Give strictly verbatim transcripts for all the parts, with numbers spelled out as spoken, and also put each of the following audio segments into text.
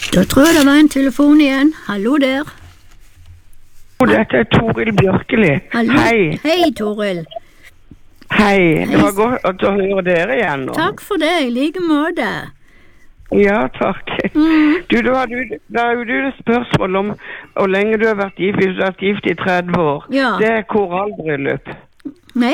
Da tror jeg det var en telefon igjen. Hallo der. Dette er Toril Bjørkeli. Hallo. Hei. Hei, Toril. Hei. Det var godt å høre dere igjen nå. Takk for det, i like måte. Ja, takk. Mm. Du, da har du, da har du et spørsmål om hvor lenge du har vært gift. Hvis du har vært gift i tretti år. Ja. Det er korallbryllup. Nei?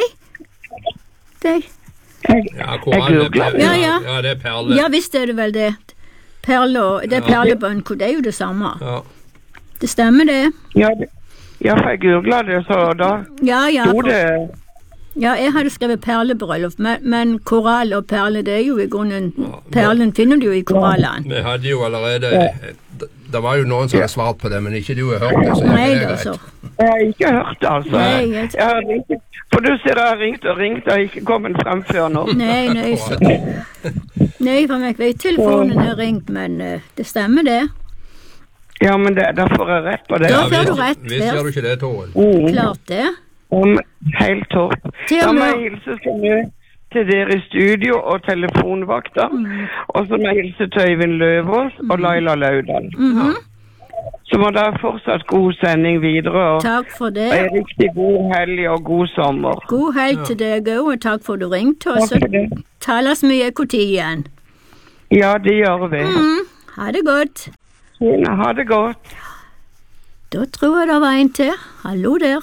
Det Ja, korallbryllup. Ja, ja. Ja, det er perle. Ja, visst er det vel det. Perle og det er Ja. perlebånd, det er jo det samme. Ja. Det stemmer det. Ja, det, ja, for jeg googlet det, så da Ja, ja. sto For, det... ja, jeg hadde skrevet perlebryllup, men, men korall og perle, det er jo i grunnen perlen finner du jo i korallene. Vi hadde jo allerede Det var jo noen som hadde svart på det, men ikke du har hørt det. Så Nei, det er altså. greit. Jeg har ikke hørt det, altså. Nei, jeg- Jeg har ringt, for du ser jeg har ringt og ringt, og ikke kommet frem før nå. Nei, nei, så. Nei, for meg vet telefonen er ringt, men uh, det stemmer det. Ja, men det, da får jeg rett på det. Da Ja, får du visst- rett, Visst der. gjør du ikke det, Toril. Mm. Klart det. Om, helt topp. Til Da og må med- jeg hilse så mye til dere i studio og telefonvakter. Mm. Og så må jeg hilse til Øyvind Løvås og Laila Laudal. Mhm. Så må dere fortsatt god sending videre. Og, Takk for og det. en riktig god helg og god sommer. God helg til deg òg, og takk for at du ringte oss. Takk for det. Tales vi i tid igjen. Ja, det gjør vi. Mm. Ha det godt. Tina, ha det godt. Da tror jeg det var en til. Hallo der.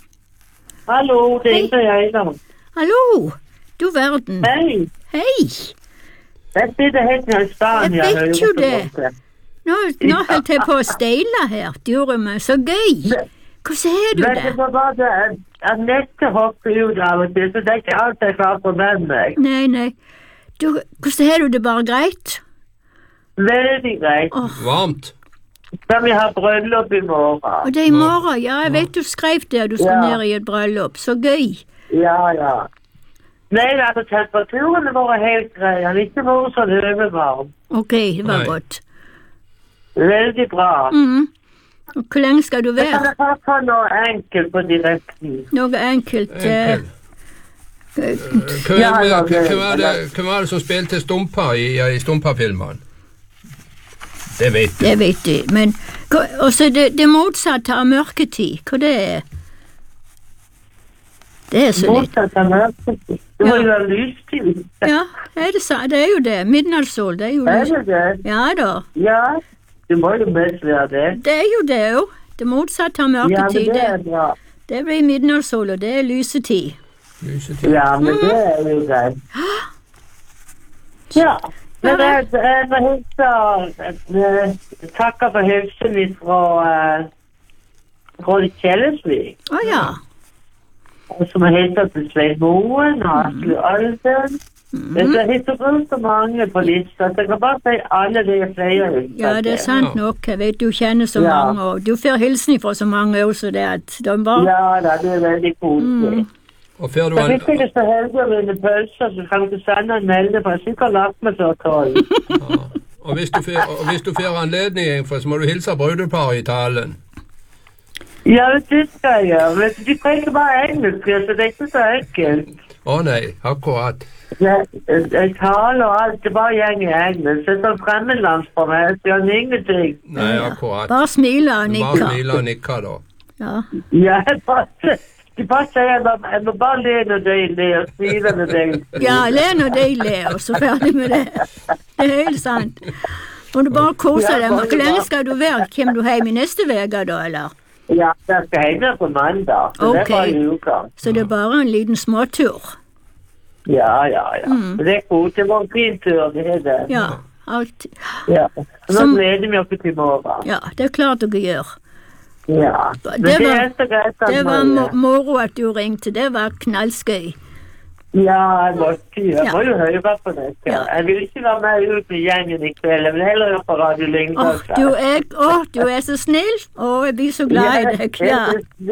Hallo, det er Ingrid Øyland. Hallo. Du verden. Hei, Hei. jeg sitter helt nede i Spania. Jeg vet hører jo på det. dere. Nå, nå holdt jeg på å steile her. Det gjorde meg så gøy. Hvordan er du Men det det? var bare det at- at nettet hopper ut av og til, så det er ikke alt jeg klarer å med meg. Nei, nei. Du, hvordan er du det bare greit? Veldig greit. Varmt. Skal vi ha bryllup i morgen? Og det er i morgen. Ja, jeg vet du skrev det, du skal Ja. ned i et bryllup. Så gøy. Ja, ja. Nei, altså temperaturen var helt grei. Han ikke vært sånn overvarm. Ok, det var Nei. godt. Veldig bra. Mhm. Og hvor lenge skal du Kan være? jeg bare ta noe enkelt på direkten? Noe enkelt eh, Enkel. Hvem Ja, ja, hvem- det- hvem var det- hvem var det som spilte Stumpa i, i Stumpa-filmene? Det vet du. Det vet jeg. Men hva- også det, det motsatte av mørketid, hva det er? Det er så litt. Motsatt av mørketid. Det må Ja. jo være lystid. Ja, er det, sa- det er jo det. Midnattssol, det er jo Er lyst. det det? Ja da. Ja, det må jo mest være det. Det er jo det òg. Det motsatte av Ja, men mørketid, det er det, bra. det blir midnattssol, og det er lysetid. Lysetid. Ja, men det er jo greit. Ja, men jeg, jeg må hilse takke for hilsen litt fra uh, Råd Kjellesvik. Å ja. Og så må jeg hilse til Svein Moen og Asle Alden. Det er ikke rundt så mange på lista, så jeg kan bare si alle de jeg pleier å hilse Ja, det er til. sant nok. Jeg vet du kjenner så Ja. mange, og du får hilsen fra så mange også, det at de bare Ja da, det er veldig koselig. Og før du Så har hvis jeg er så heldig å vinne pølser, så kan du sende en melding, for jeg har sikkert lagt meg før tolv. Ja. Og hvis du får, og hvis du får anledning, for så må du hilse brudeparet i talen. Ja, det skal jeg gjøre, men de trenger bare engelsk, så det er ikke så enkelt. Å nei, akkurat. Jeg, jeg, jeg taler og alt, det bare gjeng i engelsk. Det er sånn fremmedlands for meg, jeg gjør ingenting. Nei, akkurat. bare smiler og Du bare nikker. smiler og nikker, da. Ja. Ja, jeg bare, de bare sier jeg, må- jeg må bare le når de ler, og smile når de Ja, le når de ler, og så ferdig med det. Det er helt sant. Må du bare kose deg. Men hvor lenge skal du være? Kommer du hjem i neste uke, da, eller? Ja, jeg skal hjem på mandag, så det Ok. er bare en uke. Så det er bare en liten småtur? Ja, ja, ja. Det er godt, det var en fin tur, det er det. Ja. Alt. Ja. Nå Som- gleder vi oss til morgen. Ja, det er klart dere gjør. Ja. Men Det det var- er så greit at Det var man- mo- moro at du ringte. Det var knallskøy. Ja, jeg måtte jo. Jeg Ja. må jo høre på dette. Ja. Jeg vil ikke være med ut med gjengen i kveld. Jeg vil heller høre på Radio Åh, Lyngdal. du er, åh, du er så snill. Åh, jeg blir så glad i deg. Ja,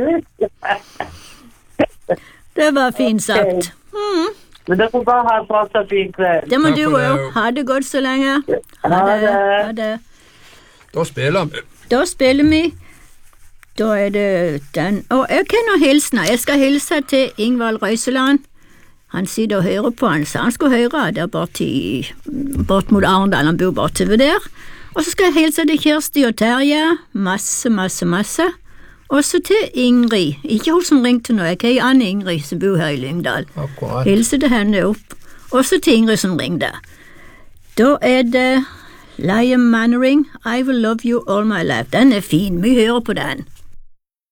det var fint sagt. Mm, Men dere får bare ha en fortsatt fin kveld. det må Takk du for det, òg. jo. Ha det godt så lenge. Ha Ha det. det. Ha det. Da spiller vi. Da spiller vi. Da er det den. Og jeg kan ha hilsener. Jeg skal hilse til Ingvald Røiseland. Han sitter og hører på han, så han skulle høre der bort, i, bort mot Arendal. Han bor bortover der. Og så skal jeg hilse til Kirsti og Terje, masse, masse, masse. Og så til Ingrid, ikke hun som ringte nå, jeg er Anne Ingrid som bor her i Lyngdal. Akkurat. Hilse til henne opp. Og så til Ingrid som ringte. Da er det Liam Mannering, I Will Love You All My Life. Den er fin, vi hører på den.